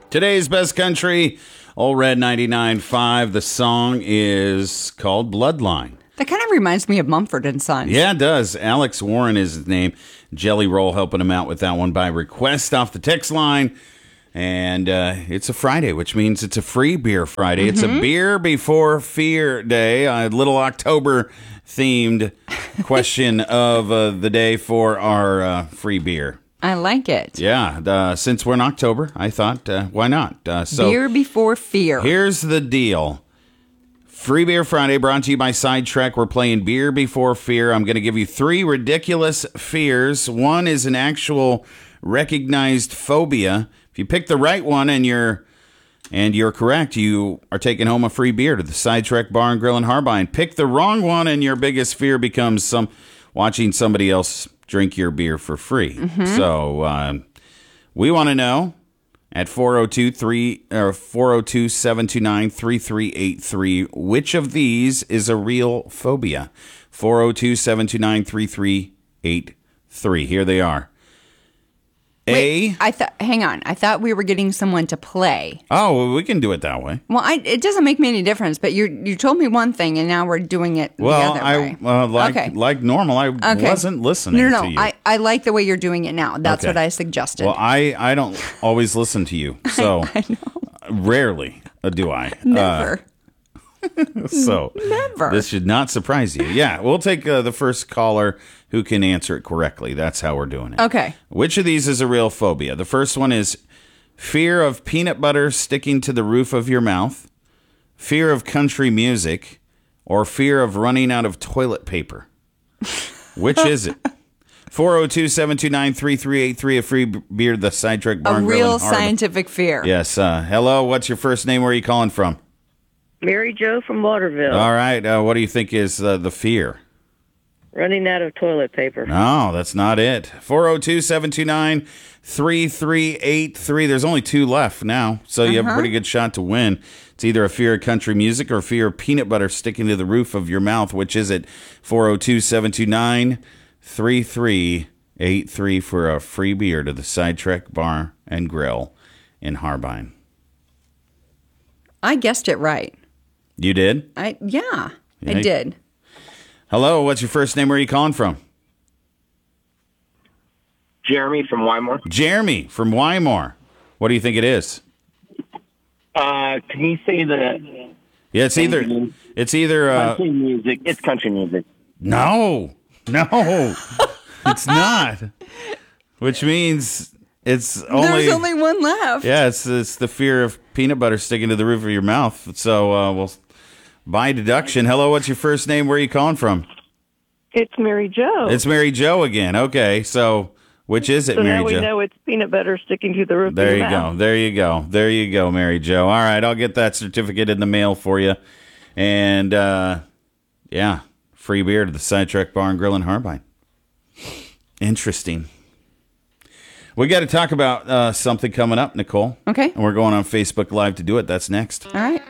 Today's best country, Old Red 99.5. The song is called Bloodline. That kind of reminds me of Mumford & Sons. Yeah, it does. Alex Warren is his name. Jelly Roll helping him out with that one by request off the text line. And it's a Friday, which means it's a free beer Friday. It's a beer before fear day, a little October-themed question of the day for our free beer. I like it. Yeah, since we're in October, I thought, why not? So beer before fear. Here's the deal. Free Beer Friday brought to you by Sidetrack. We're playing Beer Before Fear. I'm going to give you 3 ridiculous fears. One is an actual recognized phobia. If you pick the right one and you're correct, you are taking home a free beer to the Sidetrack Bar and Grill in Harbine. Pick the wrong one and your biggest fear becomes watching somebody else drink your beer for free. So we want to know at 402-729-3383 which of these is a real phobia. 402-729-3383. Here they are. Wait, hang on. I thought we were getting someone to play. Oh, well, we can do it that way. Well, it doesn't make me any difference, but you told me one thing, and now we're doing it the other way. Like normal, I wasn't listening to you. I like the way you're doing it now. That's what I suggested. Well, I don't always listen to you, so I know. Rarely do I. Never. So Never. This should not surprise you. Yeah, we'll take the first caller who can answer it correctly. That's how we're doing it. Okay. Which of these is a real phobia? The first one is fear of peanut butter sticking to the roof of your mouth, fear of country music, or fear of running out of toilet paper. Which is it? 402-729-3383, a free beer to the Sidetrack Bar and Grill in real Harbor. scientific fear. Yes. Hello, what's your first name? Where are you calling from? Mary Jo from Waterville. All right. What do you think is the fear? Running out of toilet paper. No, that's not it. 402-729-3383. There's only 2 left now, so you have a pretty good shot to win. It's either a fear of country music or a fear of peanut butter sticking to the roof of your mouth. Which is it? 402-729-3383 for a free beer to the Sidetrack Bar and Grill in Harbine. I guessed it right. You did? I Yeah. did. Hello, what's your first name? Where are you calling from? Jeremy from Wymore. Jeremy from Wymore. What do you think it is? Can you say that? Yeah, it's either Country music. It's country music. No, it's not. Which means it's only There's only one left. Yeah, it's the fear of peanut butter sticking to the roof of your mouth. So well, by deduction. Hello, what's your first name? Where are you calling from? It's Mary Jo. It's Mary Jo again. Okay, so which is it, so Mary now we Jo? know it's peanut butter sticking to the roof There of you your mouth. go. There you go. There you go, Mary Jo. All right, I'll get that certificate in the mail for you. And yeah, free beer to the Sidetrack Bar and Grill in Harbine. Interesting. We got to talk about something coming up, Nicole. Okay. And we're going on Facebook Live to do it. That's next. All right.